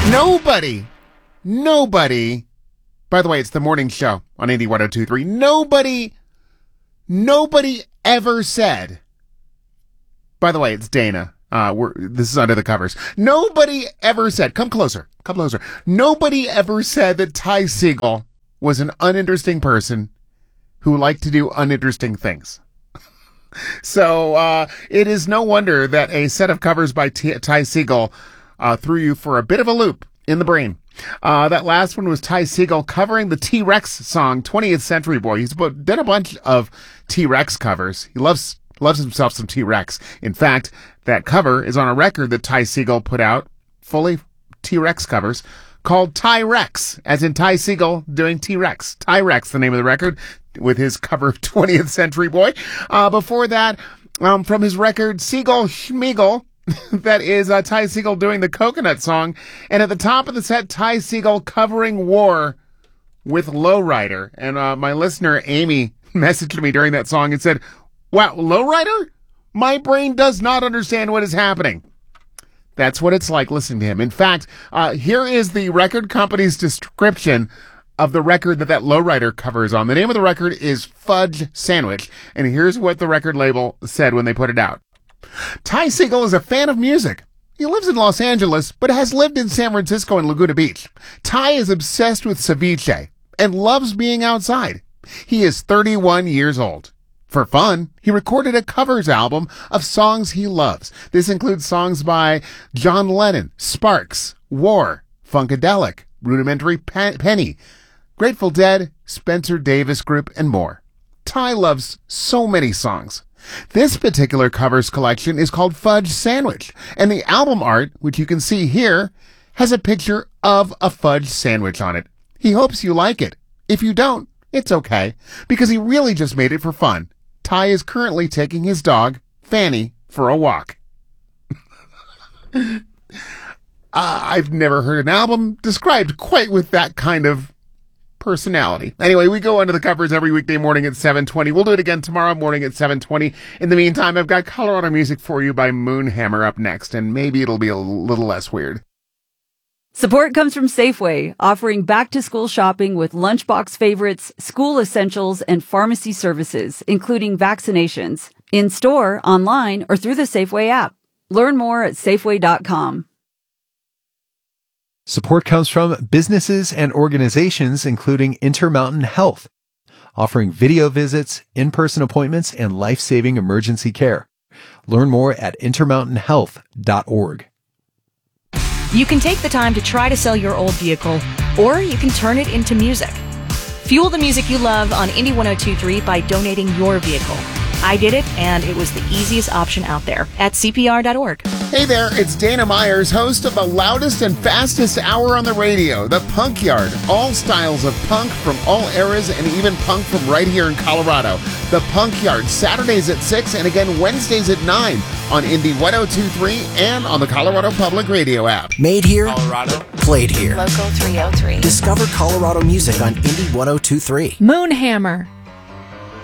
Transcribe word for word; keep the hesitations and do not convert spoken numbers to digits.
Nobody, nobody, by the way, it's the morning show on Indie one oh two point three. Nobody, nobody ever said, by the way, it's Dana. Uh, we're, this is under the covers. Nobody ever said, come closer, come closer. Nobody ever said that Ty Segall was an uninteresting person who liked to do uninteresting things. So, uh, it is no wonder that a set of covers by T- Ty Segall, uh, threw you for a bit of a loop in the brain. Uh, that last one was Ty Segall covering the T-Rex song, twentieth Century Boy. He's done a bunch of T-Rex covers. He loves Loves himself some T-Rex. In fact, that cover is on a record that Ty Segall put out, fully T-Rex covers, called Ty-Rex, as in Ty Segall doing T-Rex. Ty-Rex, the name of the record, with his cover of twentieth Century Boy. Uh, before that, um, from his record, Segall Schmeagol, that is uh, Ty Segall doing the Coconut song. And at the top of the set, Ty Segall covering War with Lowrider. And uh, my listener, Amy, messaged me during that song and said, wow, Lowrider? My brain does not understand what is happening. That's what it's like listening to him. In fact, uh, here is the record company's description of the record that that Lowrider cover is on. The name of the record is Fudge Sandwich, and here's what the record label said when they put it out. Ty Segall is a fan of music. He lives in Los Angeles, but has lived in San Francisco and Laguna Beach. Ty is obsessed with ceviche and loves being outside. He is thirty-one years old. For fun, he recorded a covers album of songs he loves. This includes songs by John Lennon, Sparks, War, Funkadelic, Rudimentary Pe- Penny, Grateful Dead, Spencer Davis Group, and more. Ty loves so many songs. This particular covers collection is called Fudge Sandwich, and the album art, which you can see here, has a picture of a fudge sandwich on it. He hopes you like it. If you don't, it's okay, because he really just made it for fun. Ty is currently taking his dog, Fanny, for a walk. uh, I've never heard an album described quite with that kind of personality. Anyway, we go under the covers every weekday morning at seven twenty. We'll do it again tomorrow morning at seven twenty. In the meantime, I've got Colorado Music for you by Moonhammer up next, and maybe it'll be a little less weird. Support comes from Safeway, offering back-to-school shopping with lunchbox favorites, school essentials, and pharmacy services, including vaccinations, in-store, online, or through the Safeway app. Learn more at Safeway dot com. Support comes from businesses and organizations, including Intermountain Health, offering video visits, in-person appointments, and life-saving emergency care. Learn more at intermountain health dot org. You can take the time to try to sell your old vehicle, or you can turn it into music. Fuel the music you love on Indie one oh two point three by donating your vehicle. I did it, and it was the easiest option out there at C P R dot org. Hey there, it's Dana Myers, host of the loudest and fastest hour on the radio, The Punk Yard. All styles of punk from all eras and even punk from right here in Colorado. The Punk Yard, Saturdays at six and again Wednesdays at nine on Indie one oh two point three and on the Colorado Public Radio app. Made here, Colorado. Played here. Local three oh three. Discover Colorado music on Indie one oh two point three. Moonhammer.